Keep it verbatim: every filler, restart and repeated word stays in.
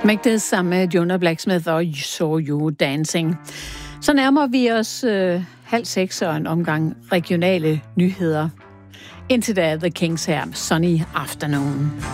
Make this sammen med Jonah Blacksmith og Saw You Dancing. Så nærmer vi os øh, halv seks og en omgang regionale nyheder. Indtil da The Kings her, Sunny Afternoon.